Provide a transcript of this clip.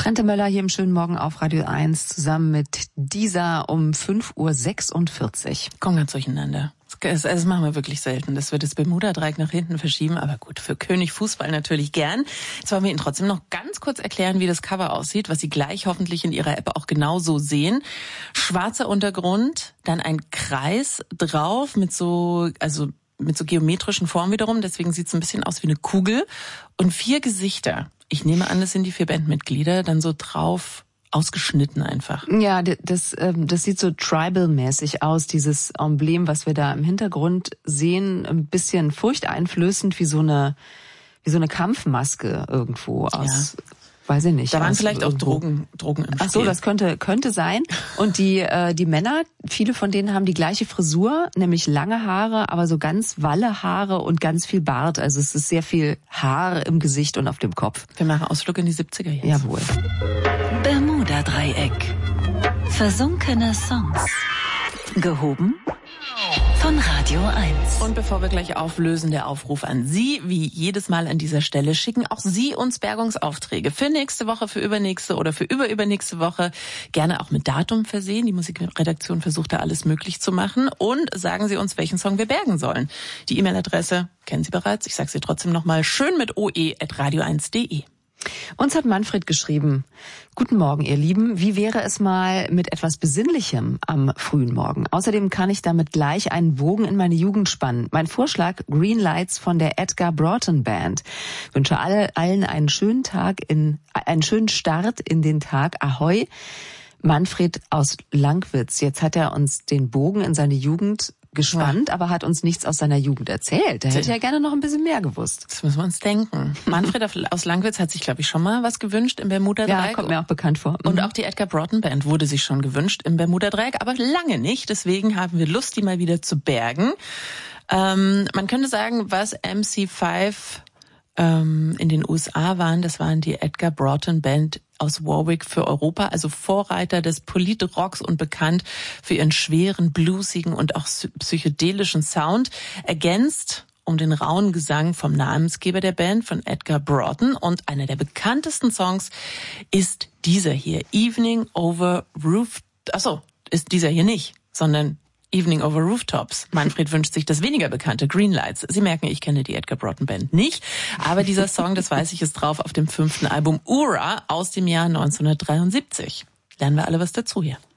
Trente Möller hier im schönen Morgen auf Radio 1 zusammen mit dieser um 5:46 Uhr. Komm ganz durcheinander. Das machen wir wirklich selten, dass wir das Bermuda-Dreieck nach hinten verschieben. Aber gut, für König Fußball natürlich gern. Jetzt wollen wir Ihnen trotzdem noch ganz kurz erklären, wie das Cover aussieht, was Sie gleich hoffentlich in Ihrer App auch genauso sehen. Schwarzer Untergrund, dann ein Kreis drauf mit so geometrischen Formen wiederum. Deswegen sieht es ein bisschen aus wie eine Kugel. Und 4 Gesichter. Ich nehme an, das sind die 4 Bandmitglieder, dann so drauf ausgeschnitten einfach. Ja, das sieht so tribal-mäßig aus, dieses Emblem, was wir da im Hintergrund sehen, ein bisschen furchteinflößend wie so eine Kampfmaske irgendwo aus. Ja. Weiß ich nicht. Da waren vielleicht irgendwo auch Drogen im Spiel. Ach so, das könnte sein. Und die Männer, viele von denen haben die gleiche Frisur, nämlich lange Haare, aber so ganz Wallehaare und ganz viel Bart. Also es ist sehr viel Haar im Gesicht und auf dem Kopf. Wir machen Ausflug in die 70er jetzt. Jawohl. Bermuda-Dreieck. Versunkene Songs. Gehoben von Radio 1. Und bevor wir gleich auflösen, der Aufruf an Sie, wie jedes Mal an dieser Stelle, schicken auch Sie uns Bergungsaufträge für nächste Woche, für übernächste oder für übernächste Woche. Gerne auch mit Datum versehen. Die Musikredaktion versucht da alles möglich zu machen. Und sagen Sie uns, welchen Song wir bergen sollen. Die E-Mail-Adresse kennen Sie bereits. Ich sage sie trotzdem nochmal. Schön mit oe@radio1.de. Uns hat Manfred geschrieben: Guten Morgen, ihr Lieben. Wie wäre es mal mit etwas Besinnlichem am frühen Morgen? Außerdem kann ich damit gleich einen Bogen in meine Jugend spannen. Mein Vorschlag: Green Lights von der Edgar Broughton Band. Wünsche allen einen schönen einen schönen Start in den Tag. Ahoi. Manfred aus Langwitz. Jetzt hat er uns den Bogen in seine Jugend gespannt, aber hat uns nichts aus seiner Jugend erzählt. Er hätte ja gerne noch ein bisschen mehr gewusst. Das müssen wir uns denken. Manfred aus Langwitz hat sich, glaube ich, schon mal was gewünscht im Bermuda-Dreieck. Ja, kommt mir auch bekannt vor. Und auch die Edgar Broughton Band wurde sich schon gewünscht im Bermuda-Dreieck, aber lange nicht. Deswegen haben wir Lust, die mal wieder zu bergen. Man könnte sagen, was MC5 in den USA waren, das waren die Edgar Broughton Band aus Warwick für Europa, also Vorreiter des Politrocks und bekannt für ihren schweren, bluesigen und auch psychedelischen Sound, ergänzt um den rauen Gesang vom Namensgeber der Band, von Edgar Broughton. Und einer der bekanntesten Songs ist dieser hier, Evening Over Roof. Achso, ist dieser hier nicht, sondern Evening Over Rooftops. Manfred wünscht sich das weniger bekannte Green Lights. Sie merken, ich kenne die Edgar Broughton Band nicht, aber dieser Song, das weiß ich, ist drauf auf dem 5. Album Ura aus dem Jahr 1973. Lernen wir alle was dazu hier.